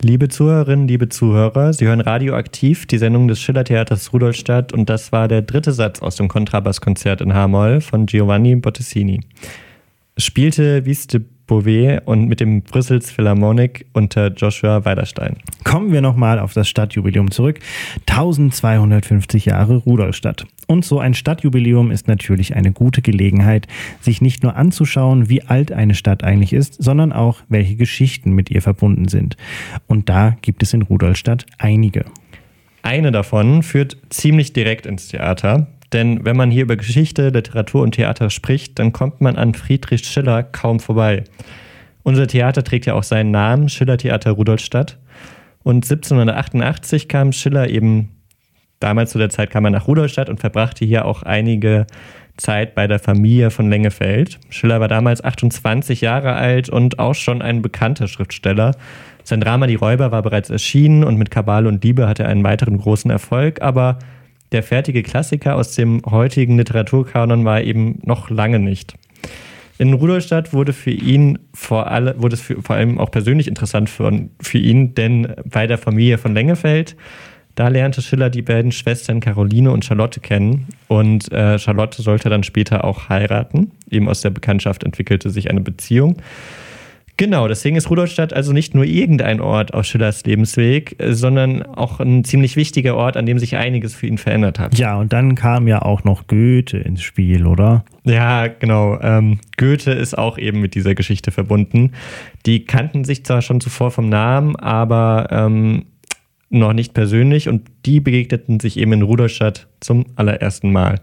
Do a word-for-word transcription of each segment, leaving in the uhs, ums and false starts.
Liebe Zuhörerinnen, liebe Zuhörer, Sie hören Radioaktiv, die Sendung des Schillertheaters Rudolstadt, und das war der dritte Satz aus dem Kontrabasskonzert in H-Moll von Giovanni Bottesini. Es spielte Wies de Beauvais und mit dem Brüssels Philharmonic unter Joshua Weiderstein. Kommen wir nochmal auf das Stadtjubiläum zurück. eintausendzweihundertfünfzig Jahre Rudolstadt. Und so ein Stadtjubiläum ist natürlich eine gute Gelegenheit, sich nicht nur anzuschauen, wie alt eine Stadt eigentlich ist, sondern auch, welche Geschichten mit ihr verbunden sind. Und da gibt es in Rudolstadt einige. Eine davon führt ziemlich direkt ins Theater. Denn wenn man hier über Geschichte, Literatur und Theater spricht, dann kommt man an Friedrich Schiller kaum vorbei. Unser Theater trägt ja auch seinen Namen, Schillertheater Rudolstadt. Und siebzehnhundertachtundachtzig kam Schiller eben, damals zu der Zeit kam er nach Rudolstadt und verbrachte hier auch einige Zeit bei der Familie von Lengefeld. Schiller war damals achtundzwanzig Jahre alt und auch schon ein bekannter Schriftsteller. Sein Drama Die Räuber war bereits erschienen und mit Kabale und Liebe hatte er einen weiteren großen Erfolg, aber der fertige Klassiker aus dem heutigen Literaturkanon war eben noch lange nicht. In Rudolstadt wurde für ihn vor alle, wurde es für, vor allem auch persönlich interessant für, für ihn, denn bei der Familie von Lengefeld, da lernte Schiller die beiden Schwestern Caroline und Charlotte kennen, und äh, Charlotte sollte dann später auch heiraten. Eben aus der Bekanntschaft entwickelte sich eine Beziehung. Genau, deswegen ist Rudolstadt also nicht nur irgendein Ort auf Schillers Lebensweg, sondern auch ein ziemlich wichtiger Ort, an dem sich einiges für ihn verändert hat. Ja, und dann kam ja auch noch Goethe ins Spiel, oder? Ja, genau. Ähm, Goethe ist auch eben mit dieser Geschichte verbunden. Die kannten sich zwar schon zuvor vom Namen, aber ähm, noch nicht persönlich, und die begegneten sich eben in Rudolstadt zum allerersten Mal.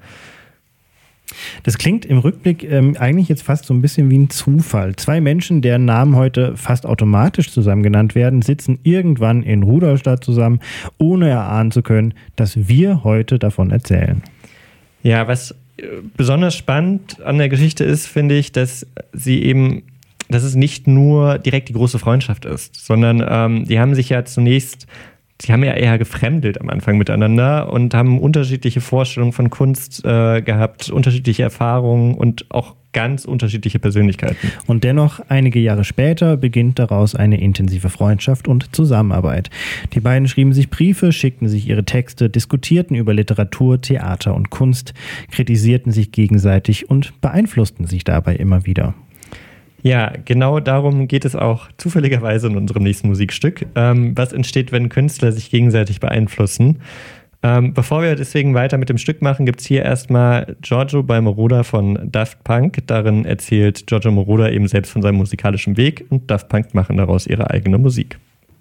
Das klingt im Rückblick ähm, eigentlich jetzt fast so ein bisschen wie ein Zufall. Zwei Menschen, deren Namen heute fast automatisch zusammen genannt werden, sitzen irgendwann in Rudolstadt zusammen, ohne erahnen zu können, dass wir heute davon erzählen. Ja, was besonders spannend an der Geschichte ist, finde ich, dass sie eben, dass es nicht nur direkt die große Freundschaft ist, sondern ähm, die haben sich ja zunächst Sie haben ja eher gefremdelt am Anfang miteinander und haben unterschiedliche Vorstellungen von Kunst äh, gehabt, unterschiedliche Erfahrungen und auch ganz unterschiedliche Persönlichkeiten. Und dennoch, einige Jahre später, beginnt daraus eine intensive Freundschaft und Zusammenarbeit. Die beiden schrieben sich Briefe, schickten sich ihre Texte, diskutierten über Literatur, Theater und Kunst, kritisierten sich gegenseitig und beeinflussten sich dabei immer wieder. Ja, genau darum geht es auch zufälligerweise in unserem nächsten Musikstück. Ähm, was entsteht, wenn Künstler sich gegenseitig beeinflussen? Ähm, bevor wir deswegen weiter mit dem Stück machen, gibt es hier erstmal Giorgio bei Moroder von Daft Punk. Darin erzählt Giorgio Moroder eben selbst von seinem musikalischen Weg, und Daft Punk machen daraus ihre eigene Musik.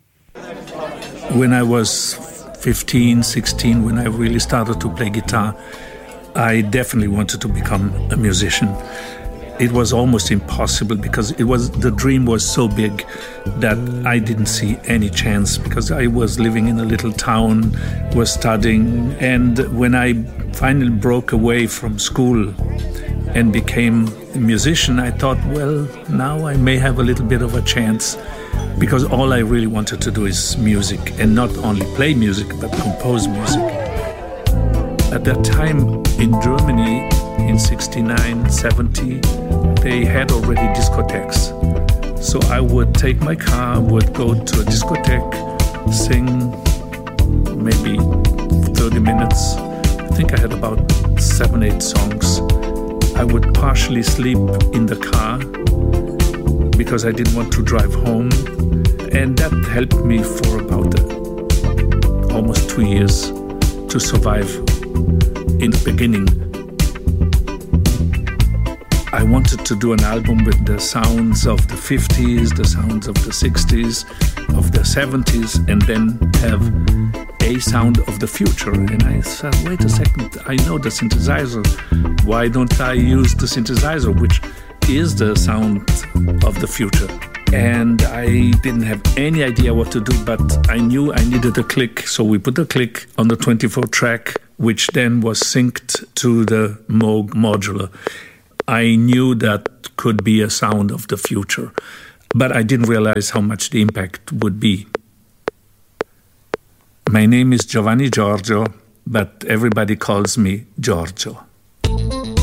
When I was fifteen, sixteen, when I really started to play guitar, I definitely wanted to become a musician. It was almost impossible because it was the dream was so big that I didn't see any chance, because I was living in a little town, was studying, and when I finally broke away from school and became a musician, I thought, well, now I may have a little bit of a chance, because all I really wanted to do is music, and not only play music but compose music. At that time in Germany, in sixty-nine, seventy, they had already discotheques. So I would take my car, would go to a discotheque, sing maybe thirty minutes. I think I had about seven, eight songs. I would partially sleep in the car because I didn't want to drive home. And that helped me for about uh, almost two years to survive in the beginning. I wanted to do an album with the sounds of the fifties, the sounds of the sixties, of the seventies, and then have a sound of the future. And I said, wait a second, I know the synthesizer. Why don't I use the synthesizer, which is the sound of the future? And I didn't have any idea what to do, but I knew I needed a click. So we put a click on the twenty-four track, which then was synced to the Moog modular. I knew that could be a sound of the future, but I didn't realize how much the impact would be. My name is Giovanni Giorgio, but everybody calls me Giorgio.